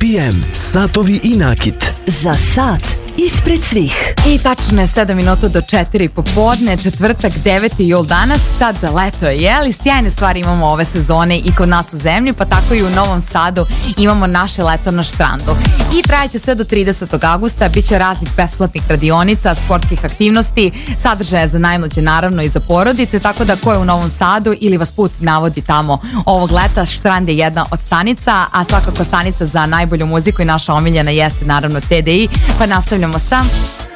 BPM, satovi i nakit. Za sat ispred svih. I tačno je 7 minuta do 4 popodne, četvrtak, 9. jul danas. Sad leto je, jeli? Sjajne stvari imamo ove sezone i kod nas u zemlji, pa tako i u Novom Sadu imamo naše leto na štrandu. I trajeće sve do 30. augusta, bit će raznih besplatnih radionica, sportskih aktivnosti, sadržaja za najmlađe naravno i za porodice, tako da ko je u Novom Sadu ili vas put navodi tamo ovog leta, štrand je jedna od stanica, a svakako stanica za najbolju muziku i naša omiljena jeste naravno TDI, pa nastavljamo sa